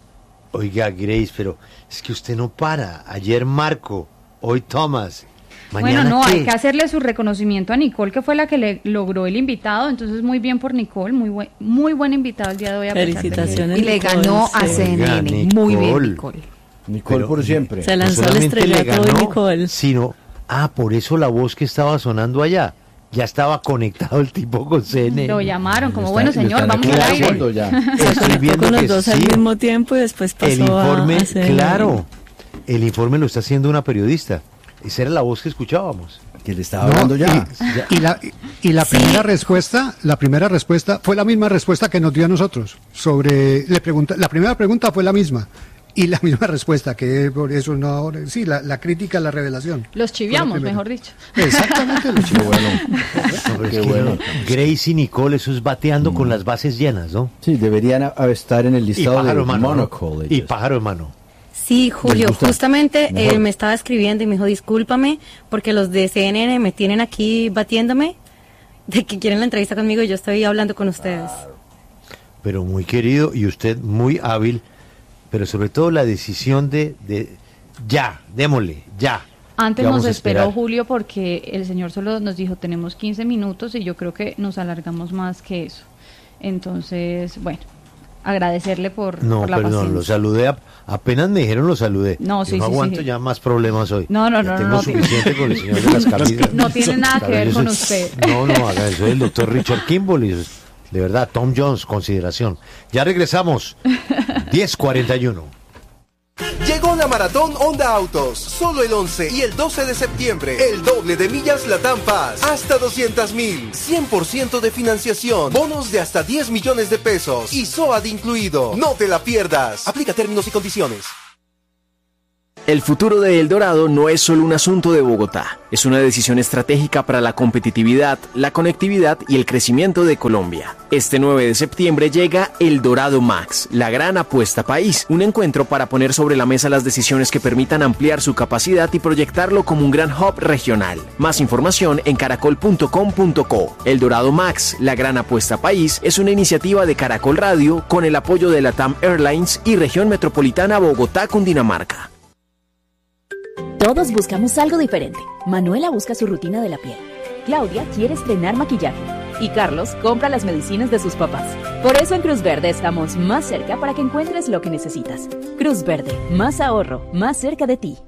Oiga, Grace, pero es que usted no para. Ayer Marco, hoy Thomas. Bueno, ¿Mañana no, qué? hay que hacerle su reconocimiento a Nicole, que fue la que le logró el invitado, entonces muy bien por Nicole, muy buen, muy buen invitado el día de hoy. A pesar de que- Felicitaciones, Y le Nicole, ganó sí. a C N N. Oiga, Muy bien, Nicole. Nicole. Nicole Pero por siempre. Se lanzó no al solamente le estrellato de ganó, Nicole. sino, ah, por eso la voz que estaba sonando allá, ya estaba conectado el tipo con C N N. Lo llamaron, como Lo bueno están- lo señor, están vamos al aire. actualizando ya. Estoy Conectó viendo con los que dos sí, al mismo tiempo y después pasó el informe, a, a C N N. claro, el informe lo está haciendo una periodista. Esa era la voz que escuchábamos. Que le estaba No, hablando ya. Y, y la, y la primera respuesta, la primera respuesta fue la misma respuesta que nos dio a nosotros. Sobre, le pregunta, la primera pregunta fue la misma. Y la misma respuesta, que por eso no, sí, la, la crítica a la revelación. Los chiviamos, Fue la primera. mejor dicho. Exactamente, los Qué bueno. No, pero es Qué que bueno. Grace y Nicole, eso es bateando con las bases llenas, ¿no? Sí, deberían a- a estar en el Y listado de pájaro hermano. ¿no? Monocle. Y pájaro hermano. Sí, Julio, gusta? justamente Mejor. él me estaba escribiendo y me dijo, discúlpame, porque los de C N N me tienen aquí batiéndome de que quieren la entrevista conmigo y yo estoy hablando con ustedes. Pero muy querido y usted muy hábil, pero sobre todo la decisión de, de ya, démosle, ya. Antes Ya vamos nos a esperó esperar. Julio porque el señor solo nos dijo tenemos quince minutos y yo creo que nos alargamos más que eso. Entonces, bueno, agradecerle por, No, por la perdón, paciencia. lo saludé, a- apenas me dijeron lo saludé. No, Yo sí, no sí, aguanto sí. ya más problemas hoy. No, no, Ya no, tengo no, no. suficiente con el señor de las camisas. No tiene nada que Claro, ver yo con soy- usted. No, no, haga eso, el doctor Richard Kimball y de verdad, Tom Jones, consideración. Ya regresamos, diez cuarenta y uno. Llegó la Maratón Honda Autos, solo el once y el doce de septiembre, el doble de millas Latam Paz, hasta doscientas mil, cien por ciento de financiación, bonos de hasta diez millones de pesos y S O A D incluido. No te la pierdas, aplica términos y condiciones. El futuro de El Dorado no es solo un asunto de Bogotá, es una decisión estratégica para la competitividad, la conectividad y el crecimiento de Colombia. Este nueve de septiembre llega El Dorado Max, la gran apuesta país, un encuentro para poner sobre la mesa las decisiones que permitan ampliar su capacidad y proyectarlo como un gran hub regional. Más información en caracol punto com punto co. El Dorado Max, la gran apuesta país, es una iniciativa de Caracol Radio con el apoyo de Latam Airlines y Región Metropolitana Bogotá-Cundinamarca. Todos buscamos algo diferente. Manuela busca su rutina de la piel. Claudia quiere estrenar maquillaje. Y Carlos compra las medicinas de sus papás. Por eso en Cruz Verde estamos más cerca para que encuentres lo que necesitas. Cruz Verde, más ahorro, más cerca de ti.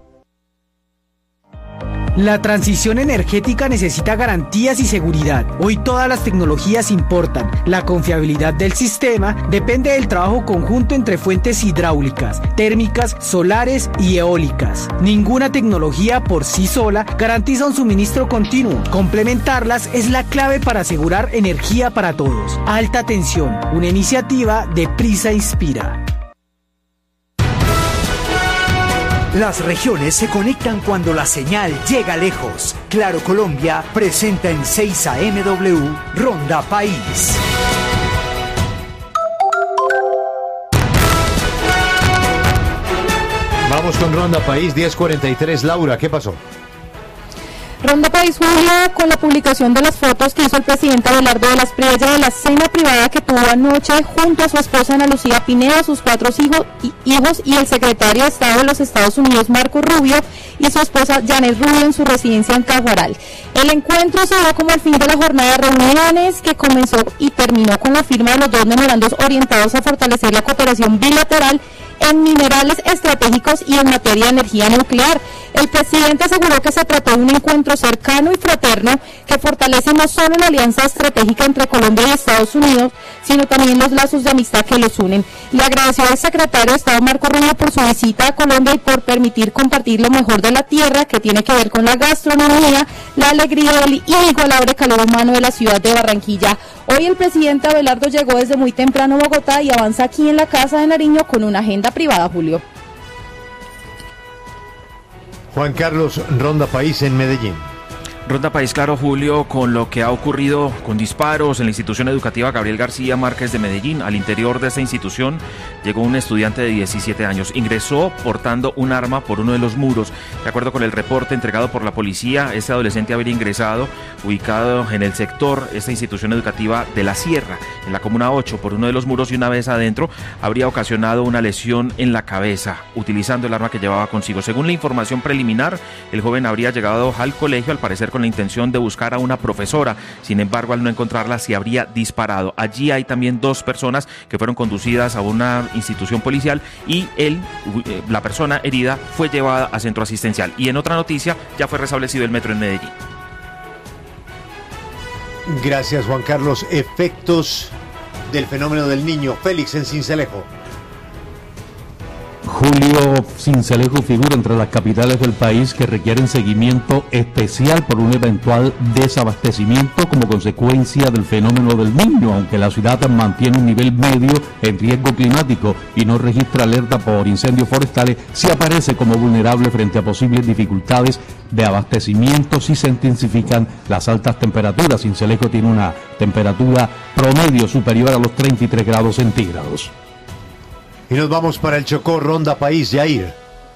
La transición energética necesita garantías y seguridad. Hoy todas las tecnologías importan. La confiabilidad del sistema depende del trabajo conjunto entre fuentes hidráulicas, térmicas, solares y eólicas. Ninguna tecnología por sí sola garantiza un suministro continuo. Complementarlas es la clave para asegurar energía para todos. Alta tensión, una iniciativa de Prisa Inspira. Las regiones se conectan cuando la señal llega lejos. Claro Colombia presenta en seis A M W Ronda País. Vamos con Ronda País, diez cuarenta y tres. Laura, ¿qué pasó? Ronda País, Julio, con la publicación de las fotos que hizo el presidente Abelardo de las Priella de la cena privada que tuvo anoche junto a su esposa Ana Lucía Pineda, sus cuatro hijos y, hijos y el secretario de Estado de los Estados Unidos, Marco Rubio, y su esposa Janet Rubio en su residencia en Cajuaral. El encuentro se dio como el fin de la jornada de reuniones que comenzó y terminó con la firma de los dos memorandos orientados a fortalecer la cooperación bilateral en minerales estratégicos y en materia de energía nuclear. El presidente aseguró que se trató de un encuentro cercano y fraterno que fortalece no solo la alianza estratégica entre Colombia y Estados Unidos, sino también los lazos de amistad que los unen. Le agradeció al secretario de Estado Marco Rubio por su visita a Colombia y por permitir compartir lo mejor de la tierra, que tiene que ver con la gastronomía, la alegría del inigualable calor humano de la ciudad de Barranquilla. Hoy el presidente Abelardo llegó desde muy temprano a Bogotá y avanza aquí en la Casa de Nariño con una agenda privada, Julio. Juan Carlos, Ronda País en Medellín. Ronda País Claro, Julio, con lo que ha ocurrido con disparos en la institución educativa Gabriel García Márquez de Medellín. Al interior de esta institución llegó un estudiante de diecisiete años. Ingresó portando un arma por uno de los muros. De acuerdo con el reporte entregado por la policía, este adolescente habría ingresado ubicado en el sector, esta institución educativa de La Sierra, en la Comuna ocho, por uno de los muros, y una vez adentro habría ocasionado una lesión en la cabeza, utilizando el arma que llevaba consigo. Según la información preliminar, el joven habría llegado al colegio, al parecer con la intención de buscar a una profesora. Sin embargo, al no encontrarla, se habría disparado. Allí hay también dos personas que fueron conducidas a una institución policial y él, la persona herida, fue llevada a centro asistencial. Y en otra noticia, ya fue restablecido el metro en Medellín. Gracias, Juan Carlos. Efectos del fenómeno del Niño. Félix, en Sincelejo. Julio, Sincelejo figura entre las capitales del país que requieren seguimiento especial por un eventual desabastecimiento como consecuencia del fenómeno del Niño, aunque la ciudad mantiene un nivel medio en riesgo climático y no registra alerta por incendios forestales, sí aparece como vulnerable frente a posibles dificultades de abastecimiento si se intensifican las altas temperaturas. Sincelejo tiene una temperatura promedio superior a los treinta y tres grados centígrados. Y nos vamos para el Chocó, Ronda País, Yair.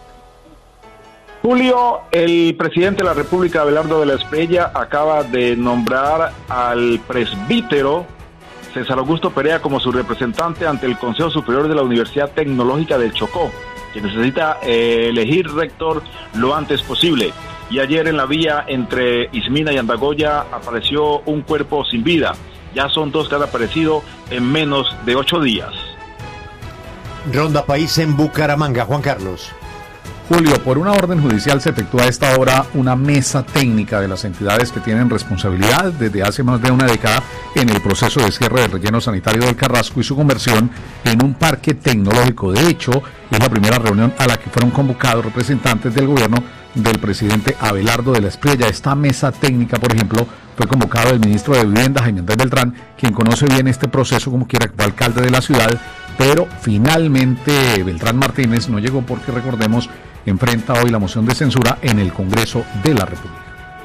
Julio, el presidente de la República, Abelardo de la Espriella, acaba de nombrar al presbítero César Augusto Perea como su representante ante el Consejo Superior de la Universidad Tecnológica del Chocó, que necesita eh, elegir rector lo antes posible. Y ayer en la vía entre Ismina y Andagoya apareció un cuerpo sin vida. Ya son dos que han aparecido en menos de ocho días. Ronda País en Bucaramanga, Juan Carlos. Julio, por una orden judicial se efectúa a esta hora una mesa técnica de las entidades que tienen responsabilidad desde hace más de una década en el proceso de cierre del relleno sanitario del Carrasco y su conversión en un parque tecnológico. De hecho, es la primera reunión a la que fueron convocados representantes del gobierno del presidente Abelardo de la Espriella. Esta mesa técnica, por ejemplo, fue convocado el ministro de Vivienda, Jaime Andrés Beltrán, quien conoce bien este proceso como quiera, fue alcalde de la ciudad, pero finalmente Beltrán Martínez no llegó porque, recordemos, enfrenta hoy la moción de censura en el Congreso de la República.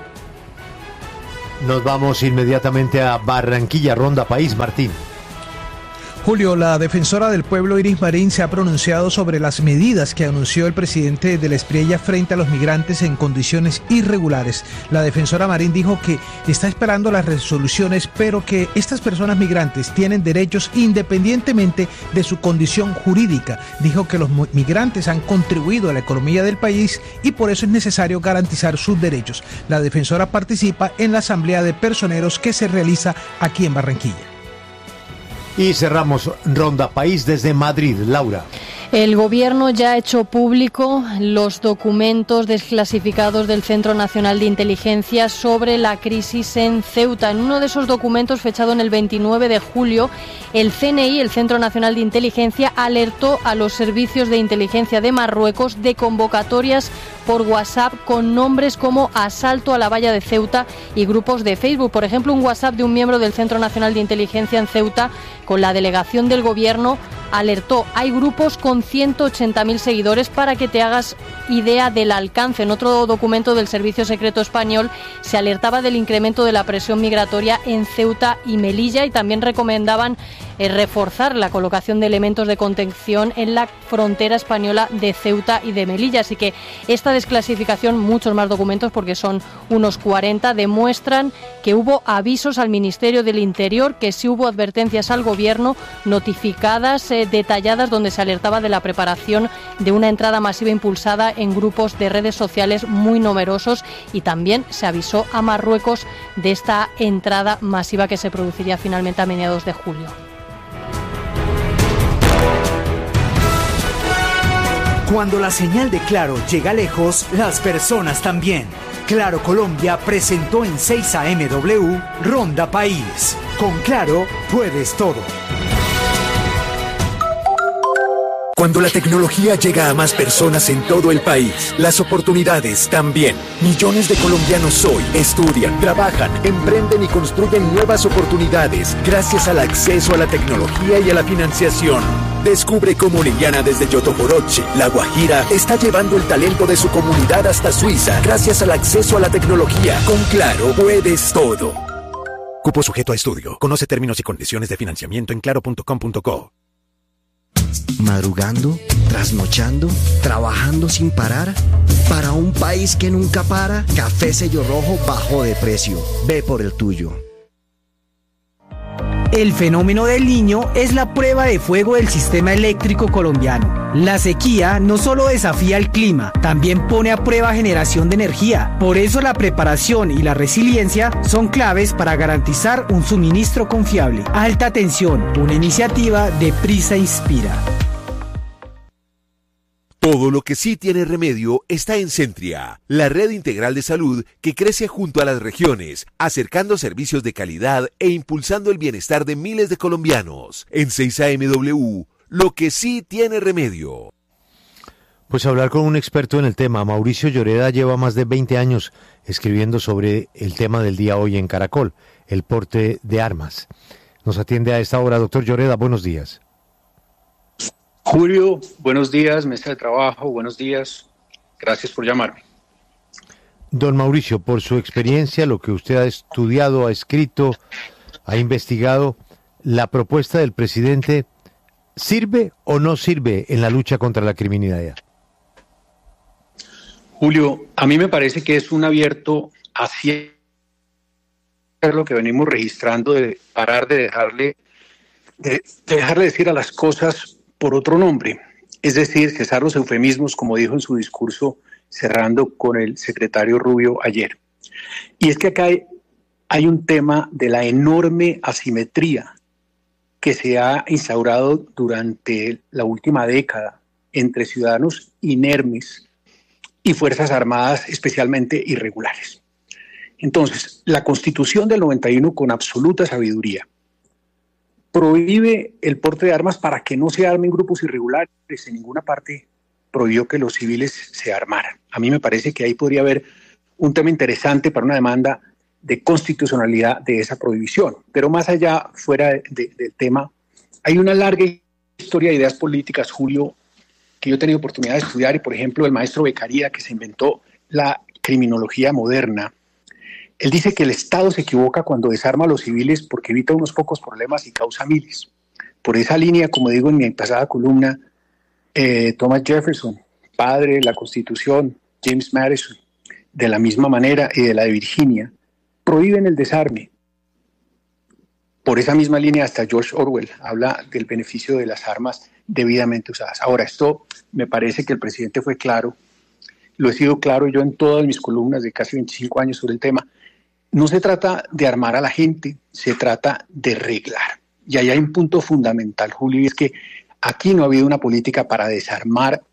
Nos vamos inmediatamente a Barranquilla, Ronda País, Martín. Julio, la defensora del pueblo Iris Marín se ha pronunciado sobre las medidas que anunció el presidente de la Espriella frente a los migrantes en condiciones irregulares. La defensora Marín dijo que está esperando las resoluciones, pero que estas personas migrantes tienen derechos independientemente de su condición jurídica. Dijo que los migrantes han contribuido a la economía del país y por eso es necesario garantizar sus derechos. La defensora participa en la asamblea de personeros que se realiza aquí en Barranquilla. Y cerramos Ronda País desde Madrid, Laura. El gobierno ya ha hecho público los documentos desclasificados del Centro Nacional de Inteligencia sobre la crisis en Ceuta. En uno de esos documentos, fechado en el veintinueve de julio, el C N I, el Centro Nacional de Inteligencia, alertó a los servicios de inteligencia de Marruecos de convocatorias por WhatsApp con nombres como asalto a la valla de Ceuta y grupos de Facebook. Por ejemplo, un WhatsApp de un miembro del Centro Nacional de Inteligencia en Ceuta con la delegación del gobierno alertó: hay grupos con ciento ochenta mil seguidores, para que te hagas idea del alcance. En otro documento del Servicio Secreto Español se alertaba del incremento de la presión migratoria en Ceuta y Melilla y también recomendaban eh, reforzar la colocación de elementos de contención en la frontera española de Ceuta y de Melilla. Así que esta desclasificación, muchos más documentos porque son unos cuarenta, demuestran que hubo avisos al Ministerio del Interior, que sí hubo advertencias al gobierno notificadas, eh, detalladas, donde se alertaba de la preparación de una entrada masiva impulsada en grupos de redes sociales muy numerosos, y también se avisó a Marruecos de esta entrada masiva que se produciría finalmente a mediados de julio. Cuando la señal de Claro llega lejos, las personas también. Claro Colombia presentó en seis A M W Ronda País. Con Claro puedes todo. Cuando la tecnología llega a más personas en todo el país, las oportunidades también. Millones de colombianos hoy estudian, trabajan, emprenden y construyen nuevas oportunidades gracias al acceso a la tecnología y a la financiación. Descubre cómo Liliana desde Yotoboroche, La Guajira, está llevando el talento de su comunidad hasta Suiza gracias al acceso a la tecnología. Con Claro, puedes todo. Cupo sujeto a estudio. Conoce términos y condiciones de financiamiento en claro punto com punto co. Madrugando, trasnochando, trabajando sin parar. Para un país que nunca para, Café Sello Rojo bajó de precio. Ve por el tuyo. El fenómeno del Niño es la prueba de fuego del sistema eléctrico colombiano. La sequía no solo desafía el clima, también pone a prueba generación de energía. Por eso la preparación y la resiliencia son claves para garantizar un suministro confiable. Alta tensión, una iniciativa de Prisa Inspira. Todo lo que sí tiene remedio está en Centria, la red integral de salud que crece junto a las regiones, acercando servicios de calidad e impulsando el bienestar de miles de colombianos. En seis A M W, lo que sí tiene remedio. Pues hablar con un experto en el tema. Mauricio Lloreda lleva más de veinte años escribiendo sobre el tema del día hoy en Caracol, el porte de armas. Nos atiende a esta hora. Doctor Lloreda, buenos días. Julio, buenos días, mesa de trabajo, buenos días, gracias por llamarme. Don Mauricio, por su experiencia, lo que usted ha estudiado, ha escrito, ha investigado, ¿la propuesta del presidente sirve o no sirve en la lucha contra la criminalidad? Julio, a mí me parece que es un abierto hacia lo que venimos registrando, de parar de dejarle, de, de dejarle decir a las cosas por otro nombre, es decir, cesar los eufemismos, como dijo en su discurso cerrando con el secretario Rubio ayer. Y es que acá hay, hay un tema de la enorme asimetría que se ha instaurado durante la última década entre ciudadanos inermes y Fuerzas Armadas especialmente irregulares. Entonces, la Constitución del noventa y uno, con absoluta sabiduría, prohíbe el porte de armas para que no se armen grupos irregulares. En ninguna parte prohibió que los civiles se armaran. A mí me parece que ahí podría haber un tema interesante para una demanda de constitucionalidad de esa prohibición. Pero más allá, fuera de, de, del tema, hay una larga historia de ideas políticas, Julio, que yo he tenido oportunidad de estudiar, y por ejemplo el maestro Beccaria, que se inventó la criminología moderna. Él dice que el Estado se equivoca cuando desarma a los civiles porque evita unos pocos problemas y causa miles. Por esa línea, como digo en mi pasada columna, eh, Thomas Jefferson, padre de la Constitución, James Madison, de la misma manera, y de la de Virginia, prohíben el desarme. Por esa misma línea, hasta George Orwell habla del beneficio de las armas debidamente usadas. Ahora, esto me parece que el presidente fue claro, lo he sido claro yo en todas mis columnas de casi veinticinco años sobre el tema. No se trata de armar a la gente, se trata de reglar. Y ahí hay un punto fundamental, Julio, y es que aquí no ha habido una política para desarmar